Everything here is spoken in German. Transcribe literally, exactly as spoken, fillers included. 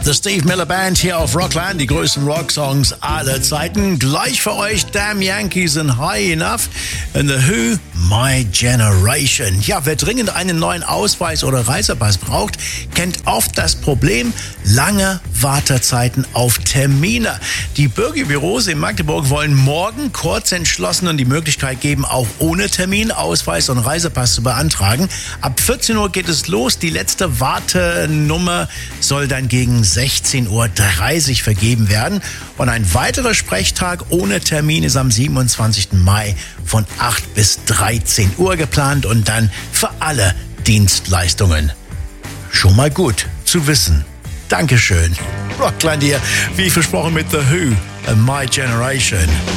The Steve Miller Band hier auf Rockland, die größten Rocksongs aller Zeiten. Gleich für euch Damn Yankees and High Enough and The Who, My Generation. Ja, wer dringend einen neuen Ausweis oder Reisepass braucht, kennt oft das Problem lange Wartezeiten auf Termine. Die Bürgerbüros in Magdeburg wollen morgen kurz entschlossen und die Möglichkeit geben, auch ohne Termin Ausweis und Reisepass zu beantragen. Ab vierzehn Uhr geht es los. Die letzte Wartenummer soll dann gegen sechzehn Uhr dreißig vergeben werden. Und ein weiterer Sprechtag ohne Termin ist am siebenundzwanzigsten Mai von acht bis dreizehn Uhr geplant und dann für alle Dienstleistungen. Schon mal gut zu wissen. Dankeschön. Rockland hier, wie versprochen mit The Who, My Generation.